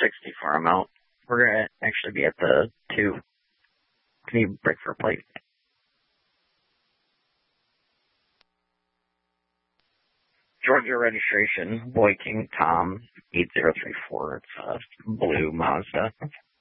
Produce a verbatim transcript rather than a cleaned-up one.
sixty for him out. We're gonna actually be at the two. Can you break for a plate? Georgia registration, Boy King Tom, eight zero three four. It's a blue Mazda.